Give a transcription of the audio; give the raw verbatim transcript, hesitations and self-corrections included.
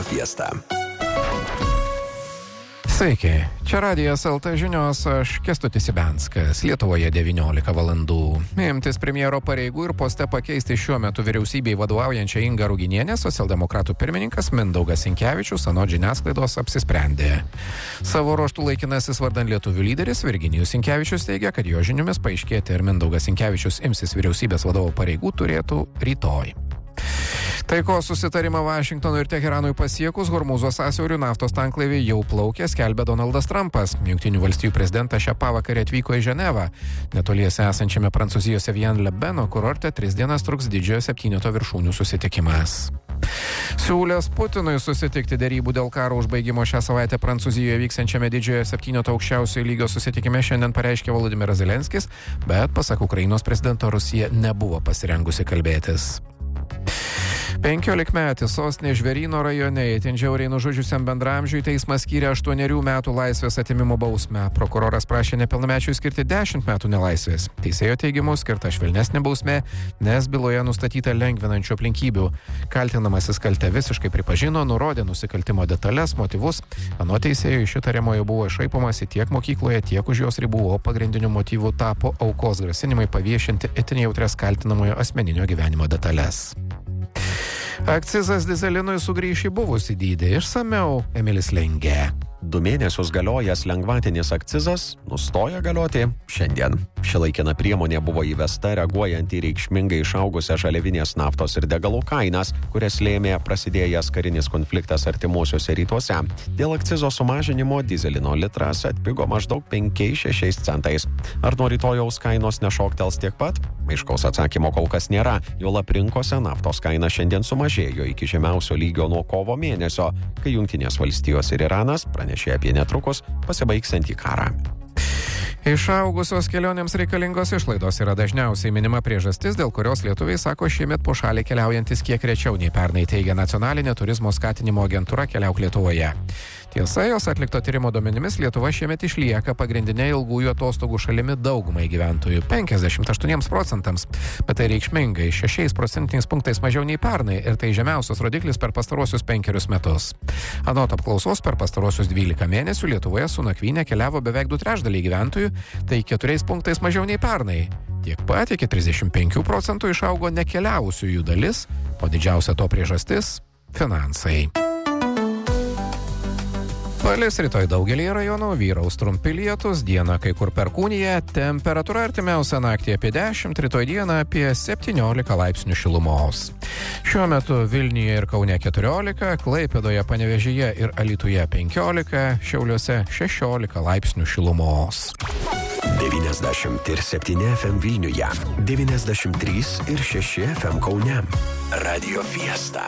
Fiesta. Sveiki, čia Radijas L T žinios, aš Kęstutis Ibenskas, Lietuvoje devyniolika valandų. Imtis premjero pareigų ir poste pakeisti šiuo metu vyriausybei vadovaujančią Ingą Ruginienę socialdemokratų pirmininkas Mindaugas Sinkevičius anot žiniasklaidos apsisprendė. Savo ruožtų laikinasis vardan lietuvių lyderis Virginijus Sinkevičius teigia, kad jo žiniomis paaiškėti, ar Mindaugas Sinkevičius imsis vyriausybės vadovo pareigų turėtų rytoj. Taikos susitarimą Vašingtonui ir Teheranui pasiekus Hormūzo sąsiauriu naftos tanklaivį jau plaukė, skelbia Donaldas Trumpas. Jungtinių valstijų prezidentas šią pavakarę atvyko į Ženevą. Netoliese esančiame Prancūzijos Evian-le-Beno kurorte tris dienas truks didžiojo septyneto viršūnių susitikimas. Siūlęs Putinui susitikti derybų dėl karo užbaigimo šią savaitę Prancūzijoje vyksiančiame didžiojo septyneto aukščiausiojo lygio susitikime šiandien pareiškė Volodymyras Zelenskis, bet pasak Ukrainos prezidento Rusija nebuvo pasirengusi kalbėtis. Penkiolikmetis sostinės Žvėryno rajone itin žiauriai nužudžiusiam bendramžiui teismas skyrė aštuonerių metų laisvės atėmimo bausmę. Prokuroras prašė nepilnamečiui skirti dešimt metų nelaisvės. Teisėjo teigimu skirta švelnesnė bausmė, nes byloje nustatyta lengvinančių aplinkybių. Kaltinamasis kaltę visiškai pripažino, nurodė nusikaltimo detalės, motyvus. Anot teisėjo iš įtariamojo buvo šaipomasi tiek mokykloje, tiek už jos ribų, o pagrindiniu motyvu tapo aukos grasinimai paviešinti itin jautrias kaltinamojo asmeninio gyvenimo detalės. Akcizas dyzelinui sugrįš į buvusį dydį, išsamiau Emilis Lengė. Du mėnesius galiojęs lengvatinis akcizas nustoja galioti šiandien. Ši laikina priemonė buvo įvesta reaguojant į reikšmingai išaugusią žaliavinės naftos ir degalų kainas, kurias lėmė prasidėjęs karinis konfliktas artimuosiuose rytuose. Dėl akcizo sumažinimo dyzelino litras atpigo maždaug penkiais šešiais centais. Ar nuo rytojaus kainos nešoktels tiek pat? Aiškaus atsakymo kol kas nėra. Juolab rinkose naftos kaina šiandien sumažėjo iki žemiausio lygio nuo kovo mėnesio, kai Jungtinės valstijos ir Iranas pranešė apie netrukus pasibaigsiantį karą. Išaugusios kelionėms reikalingos išlaidos yra dažniausiai minima priežastis, dėl kurios lietuviai sako šiemet po šalį keliaujantis kiek rečiau nei pernai, teigia nacionalinė turizmo skatinimo agentūra Keliauk Lietuvoje. Tiesa, jos atlikto tyrimo duomenimis Lietuva šiemet išlieka pagrindinė ilgųjų atostogų šalimi daugumai gyventojų – penkiasdešimt aštuoniems procentams, bet tai reikšmingai šešiais procentiniais punktais mažiau nei pernai ir tai žemiausias rodiklis per pastaruosius penkerius metus. Anot apklausos per pastaruosius dvylika mėnesių Lietuvoje su nakvyne keliavo beveik du trečdaliai gyventojų, tai keturiais punktais mažiau nei pernai. Tiek pat iki trisdešimt penkių procentų išaugo nekeliavusiųjų dalis, o didžiausia to priežastis – finansai. Palis rytoj daugelį rajonų, vyraus trumpi lietūs, dieną kai kur perkūnija, temperatūra artimiausią naktį apie dešimt, rytoj dieną apie septyniolika laipsnių šilumos. Šiuo metu Vilniuje ir Kaune keturiolika, Klaipėdoje, Panevėžyje ir Alytuje penkiolika, Šiauliuose šešiolika laipsnių šilumos. devyniasdešimt septyni F M Vilniuje, devyniasdešimt trys ir šeši F M Kaune. Radio Fiesta.